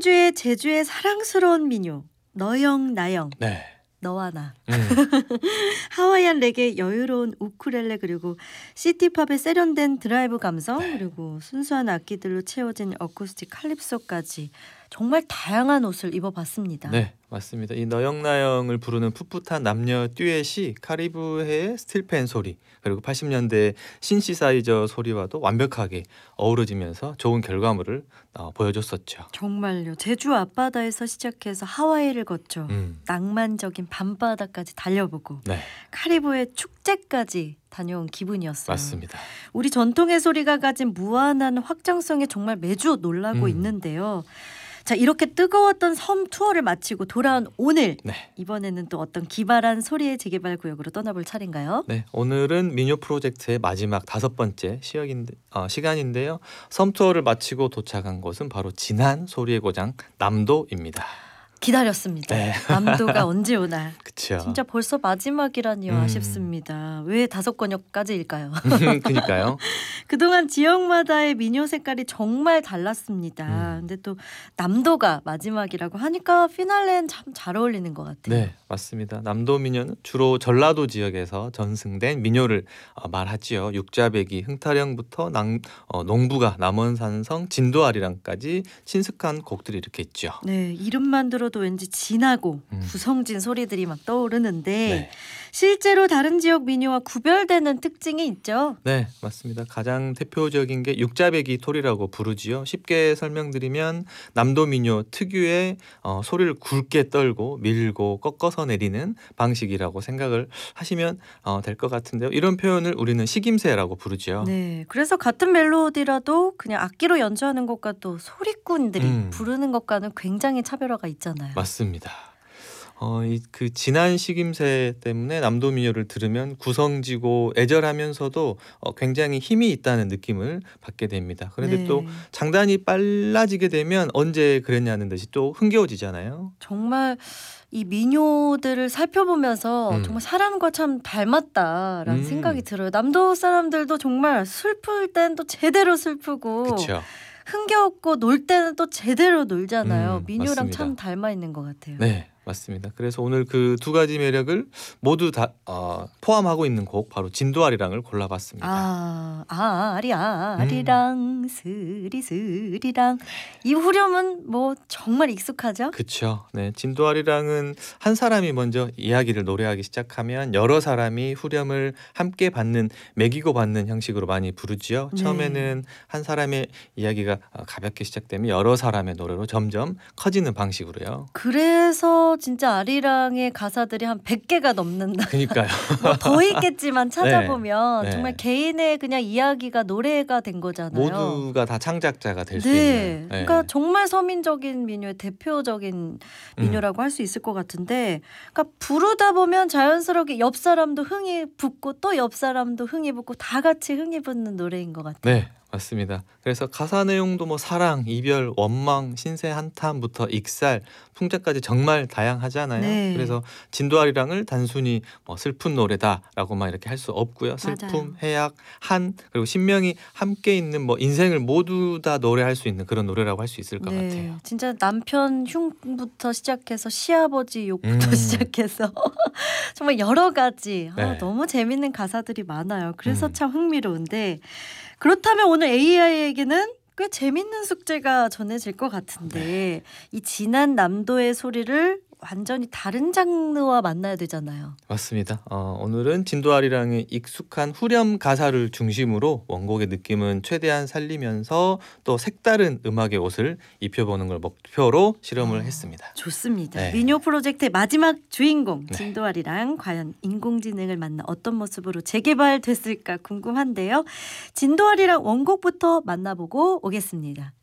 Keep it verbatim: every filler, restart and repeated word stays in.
이승주의 제주의 사랑스러운 민요 너영 나영. 네. 너와 나. 음. 하와이안 레게 여유로운 우쿨렐레 그리고 시티팝의 세련된 드라이브 감성 네. 그리고 순수한 악기들로 채워진 어쿠스틱 칼립소까지 정말 다양한 옷을 입어봤습니다. 네, 맞습니다. 이 너영나영을 부르는 풋풋한 남녀 듀엣이 카리브해의 스틸팬 소리 그리고 팔십 년대 신시사이저 소리와도 완벽하게 어우러지면서 좋은 결과물을 어, 보여줬었죠. 정말요. 제주 앞바다에서 시작해서 하와이를 거쳐 음. 낭만적인 밤바다까지 달려보고 네, 카리브해 축제까지 다녀온 기분이었어요. 맞습니다. 우리 전통의 소리가 가진 무한한 확장성에 정말 매주 놀라고 음. 있는데요. 자, 이렇게 뜨거웠던 섬 투어를 마치고 돌아온 오늘 네. 이번에는 또 어떤 기발한 소리의 재개발 구역으로 떠나볼 차례인가요? 네, 오늘은 민요 프로젝트의 마지막 다섯 번째 시역인데, 어, 시간인데요. 섬 투어를 마치고 도착한 곳은 바로 진한 소리의 고장 남도입니다. 기다렸습니다. 네. 남도가 언제 오나. 그렇죠. 진짜 벌써 마지막이라니요. 음. 아쉽습니다. 왜 다섯 권역까지일까요? 그러니까요. 그동안 지역마다의 민요 색깔이 정말 달랐습니다. 음. 근데 또 남도가 마지막이라고 하니까 피날레는 참 잘 어울리는 것 같아요. 네, 맞습니다. 남도 민요는 주로 전라도 지역에서 전승된 민요를 어, 말하지요. 육자배기, 흥타령부터 낭, 어, 농부가, 남원산성, 진도아리랑까지 친숙한 곡들이 이렇게 있죠. 네, 이름만 들어도 왠지 진하고 음. 구성진 소리들이 막 떠오르는데 네. 실제로 다른 지역 민요와 구별되는 특징이 있죠. 네, 맞습니다. 가장 대표적인 게 육자배기 토리라고 부르지요. 쉽게 설명드리면 남도 민요 특유의 어, 소리를 굵게 떨고 밀고 꺾어서 내리는 방식이라고 생각을 하시면 어, 될 것 같은데요. 이런 표현을 우리는 식임새라고 부르지요. 네, 그래서 같은 멜로디라도 그냥 악기로 연주하는 것과 또 소리꾼들이 음. 부르는 것과는 굉장히 차별화가 있잖아요. 맞습니다. 어, 이 그 진한 식임새 때문에 남도 민요를 들으면 구성지고 애절하면서도 어, 굉장히 힘이 있다는 느낌을 받게 됩니다. 그런데 네. 또 장단이 빨라지게 되면 언제 그랬냐는 듯이 또 흥겨워지잖아요. 정말 이 민요들을 살펴보면서 음. 정말 사람과 참 닮았다라는 음. 생각이 들어요. 남도 사람들도 정말 슬플 땐 또 제대로 슬프고 그렇죠. 흥겨웠고 놀 때는 또 제대로 놀잖아요. 음, 민요랑 맞습니다. 참 닮아 있는 것 같아요. 네, 맞습니다. 그래서 오늘 그 두 가지 매력을 모두 다 어, 포함하고 있는 곡 바로 진도아리랑을 골라봤습니다. 아, 아, 아리아, 아리랑, 스리, 스리랑. 이 후렴은 뭐 정말 익숙하죠? 그렇죠. 네, 진도아리랑은 한 사람이 먼저 이야기를 노래하기 시작하면 여러 사람이 후렴을 함께 받는 매기고 받는 형식으로 많이 부르지요. 네. 처음에는 한 사람의 이야기가 가볍게 시작되면 여러 사람의 노래로 점점 커지는 방식으로요. 그래서 진짜 아리랑의 가사들이 한 백 개가 넘는다. 그러니까요. 뭐 더 있겠지만 찾아보면 네. 정말 개인의 그냥 이야기가 노래가 된 거잖아요. 모두가 다 창작자가 될 수 네, 있는. 네. 그러니까 정말 서민적인 민요의 대표적인 민요라고 할 수 있을 것 같은데, 그러니까 부르다 보면 자연스럽게 옆 사람도 흥이 붙고 또 옆 사람도 흥이 붙고 다 같이 흥이 붙는 노래인 것 같아요. 네, 맞습니다. 그래서 가사 내용도 뭐 사랑, 이별, 원망, 신세 한탄부터 익살, 풍자까지 정말 다양하잖아요. 네. 그래서 진도아리랑을 단순히 뭐 슬픈 노래다라고만 이렇게 할 수 없고요. 슬픔, 맞아요. 해악, 한 그리고 신명이 함께 있는 뭐 인생을 모두 다 노래할 수 있는 그런 노래라고 할 수 있을 것 네, 같아요. 진짜 남편 흉부터 시작해서 시아버지 욕부터 음. 시작해서 정말 여러 가지 아, 네. 너무 재밌는 가사들이 많아요. 그래서 음. 참 흥미로운데, 그렇다면 오늘 에이아이에게는 꽤 재밌는 숙제가 전해질 것 같은데 네. 이 진한 남도의 소리를 완전히 다른 장르와 만나야 되잖아요. 맞습니다. 어, 오늘은 진도아리랑의 익숙한 후렴 가사를 중심으로 원곡의 느낌은 최대한 살리면서 또 색다른 음악의 옷을 입혀보는 걸 목표로 실험을 아, 했습니다. 좋습니다. 네. 민요 프로젝트의 마지막 주인공 네. 진도아리랑 과연 인공지능을 만나 어떤 모습으로 재개발됐을까 궁금한데요. 진도아리랑 원곡부터 만나보고 오겠습니다.